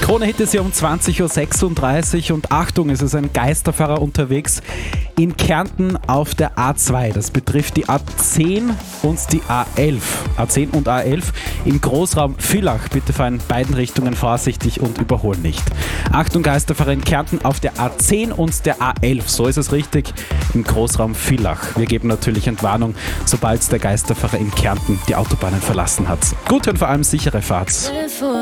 Krone-Hit ist ja um 20.36 Uhr und Achtung, es ist ein Geisterfahrer unterwegs in Kärnten auf der A2. Das betrifft die A10 und die A11. A10 und A11 im Großraum Villach. Bitte fahren in beiden Richtungen vorsichtig und überholen nicht. Achtung, Geisterfahrer in Kärnten auf der A10 und der A11. So ist es richtig, im Großraum Villach. Wir geben natürlich Entwarnung, sobald der Geisterfahrer in Kärnten die Autobahnen verlassen hat. Gute und vor allem sichere Fahrt.